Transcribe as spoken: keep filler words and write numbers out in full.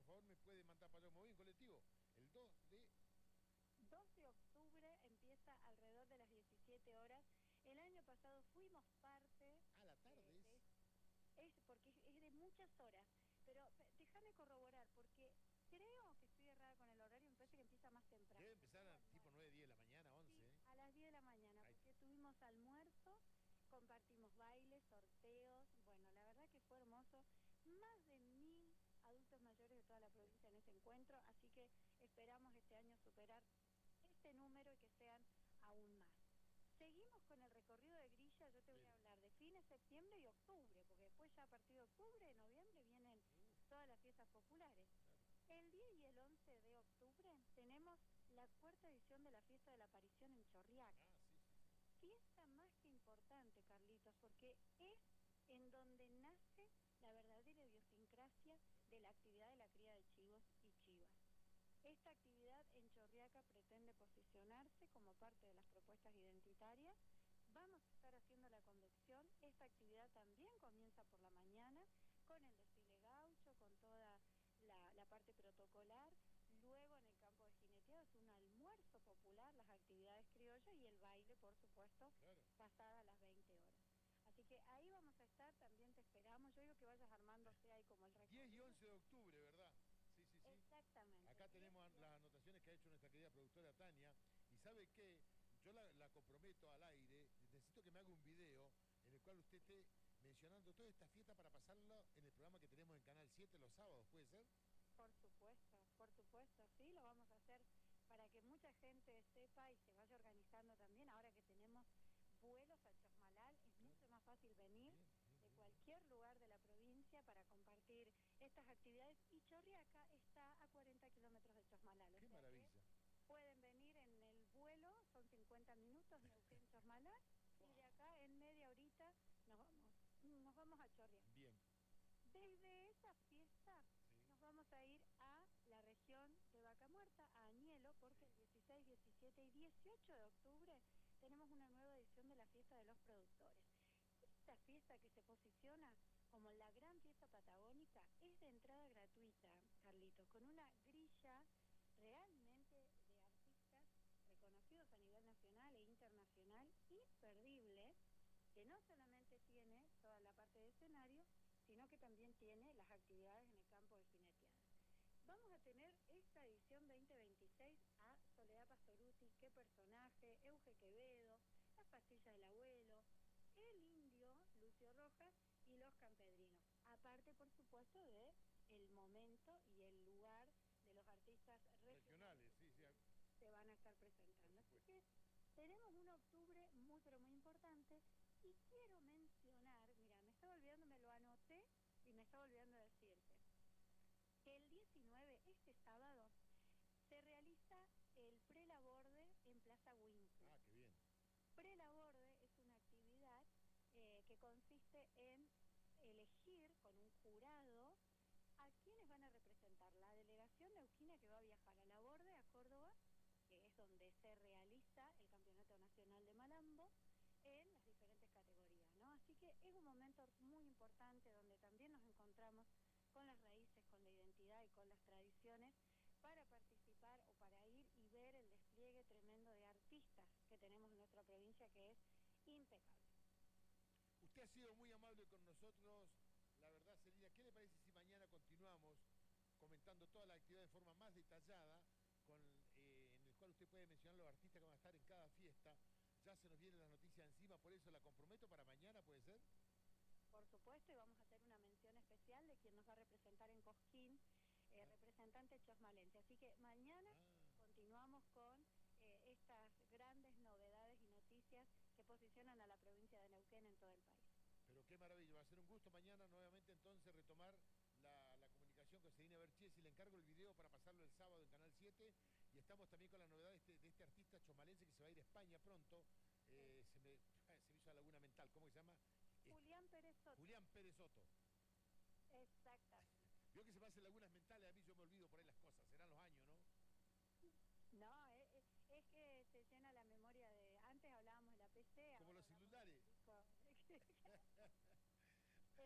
favor, me puede mandar para allá. Me voy en colectivo. El dos de... dos de octubre empieza alrededor de las diecisiete horas. El año pasado fuimos parte... A la tarde de, es... de, es porque es, es de muchas horas. Pero déjame corroborar, porque creo que estoy errada con el horario, me parece que empieza más temprano. Debe empezar a tipo nueve, diez de la mañana, once. Sí, ¿eh? a las diez de la mañana, Ahí. porque tuvimos almuerzo, compartimos bailes, sorteos. Bueno, la verdad que fue hermoso. Más de mil adultos mayores de toda la provincia en ese encuentro, así que esperamos este año superar este número y que sean aún más. Seguimos con el recorrido de grilla. Yo te voy a hablar de fines de septiembre y octubre, porque después ya a partir de octubre, de noviembre, vienen todas las fiestas populares. El diez y el once de octubre tenemos la cuarta edición de la Fiesta de la Aparición en Chorriaca. Ah, sí, sí, sí. Fiesta más que importante, Carlitos, porque es en donde nace la verdadera idiosincrasia de la actividad de la cría de chivos y chivas. Esta actividad en Chorriaca pretende posicionarse como parte de las propuestas identitarias. Vamos a estar haciendo la conducción. Esta actividad también comienza por la mañana con el desfile gaucho, con toda la, la parte protocolar. Luego en el campo de jineteado es un almuerzo popular, las actividades criollas y el baile, por supuesto, Claro. pasada las veinte horas. Así que ahí vamos a estar, también te esperamos. Yo digo que vayas armándose ahí como el recorrido. diez y once de octubre, ¿verdad? Sí, sí, sí. Exactamente. Acá tenemos las anotaciones que ha hecho nuestra querida productora Tania. Y ¿sabe qué? Yo la, la comprometo al aire. Necesito que me haga un video en el cual usted esté mencionando toda esta fiesta para pasarlo en el programa que tenemos en Canal siete los sábados, ¿puede ser? Por supuesto, por supuesto, sí, lo vamos a hacer para que mucha gente sepa y se vaya organizando también. Ahora que tenemos vuelos a Chosmalal, es mucho más fácil venir Bien, bien, de bien, cualquier lugar de la provincia para compartir estas actividades. Y Chorriaca está a cuarenta kilómetros de Chosmalal. Qué O sea maravilla. que pueden venir en el vuelo, son cincuenta minutos, Neuquén, Chosmalal, y de acá en media horita nos vamos, nos vamos a Chorriaca. Bien. Desde esa fiesta Sí. nos vamos a ir a la región de Vaca Muerta, a Añelo, porque el dieciséis, diecisiete y dieciocho de octubre tenemos una nueva edición de la Fiesta de los Productores. Esta fiesta, que se posiciona como la gran fiesta patagónica, es de entrada gratuita, Carlitos, con una grilla realmente de artistas reconocidos a nivel nacional e internacional, imperdible, que no solamente tiene toda la parte de escenario, sino que también tiene las actividades en el campo de jineteada. Vamos a tener esta edición veinte veintiséis a Soledad Pastoruti, Qué Personaje, Euge Quevedo, Las Pastillas del Abuelo, El Indio, Lucio Rojas y Los Campedrinos. Aparte, por supuesto, de el momento y el lugar de los artistas regionales, Regionales, sí, sí. se van a estar presentando. Así que tenemos un octubre muy, pero muy importante. Y quiero mencionar, mira, me estaba olvidando, me lo anoté y me estaba olvidando decirte, que el diecinueve, este sábado, se realiza el prelaborde en Plaza Winkler. Ah, qué bien. Prelaborde es una actividad eh, que consiste en elegir con un jurado a quienes van a representar la delegación neuquina que va a viajar a Laborde, a Córdoba, que es donde se realiza el Campeonato Nacional de Malambo, en las diferentes categorías, ¿no? Así que es un momento muy importante donde también nos encontramos con las raíces, con la identidad y con las tradiciones para participar o para ir y ver el despliegue tremendo de artistas que tenemos en nuestra provincia, que es impecable. Usted ha sido muy amable con nosotros, la verdad, Celina. ¿Qué le parece si mañana continuamos comentando toda la actividad de forma más detallada, con, eh, en el cual usted puede mencionar los artistas que van a estar en cada fiesta? Ya se nos viene la noticia encima, por eso la comprometo para mañana, ¿puede ser? Por supuesto, y vamos a hacer una mención especial de quien nos va a representar en Cosquín, eh, ah. representante chosmalense. Así que mañana ah. continuamos con eh, estas grandes novedades y noticias que posicionan a la provincia de Neuquén en todo el país. Pero qué maravilla, va a ser un gusto mañana nuevamente entonces retomar la, la comunicación con Celina Berchesi. Le encargo el video para pasarlo el sábado en Canal siete, y estamos también con la novedad de este, de este artista chosmalense que se va a ir a España pronto. Eh, sí. se, me, se me hizo la laguna mental, ¿cómo se llama? Julián Pérez Soto. Julián Pérez Soto. Exactamente. Vio que se me hacen lagunas mentales, a mí yo me olvido por ahí las cosas, serán los años.